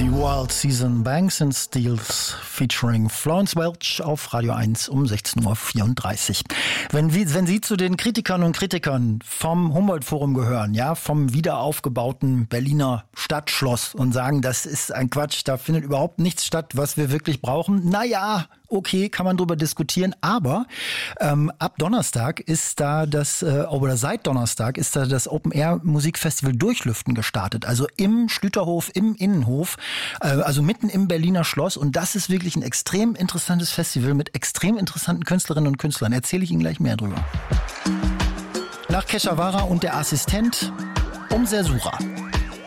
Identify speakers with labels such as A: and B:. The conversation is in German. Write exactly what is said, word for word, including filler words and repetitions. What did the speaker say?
A: Die Wild Season Banks and Steels featuring Florence Welch auf Radio eins um sechzehn Uhr vierunddreißig. Wenn, wenn Sie zu den Kritikern und Kritikern vom Humboldt-Forum gehören, ja, vom wiederaufgebauten Berliner Stadtschloss und sagen, das ist ein Quatsch, da findet überhaupt nichts statt, was wir wirklich brauchen, naja, okay, kann man drüber diskutieren, aber ähm, ab Donnerstag ist da das, äh, oder seit Donnerstag ist da das Open-Air-Musikfestival Durchlüften gestartet, also im Schlüterhof, im Innenhof, äh, also mitten im Berliner Schloss, und das ist wirklich ein extrem interessantes Festival mit extrem interessanten Künstlerinnen und Künstlern. Erzähle ich Ihnen gleich mehr drüber. Nach Keshavara und der Assistent um Sersura.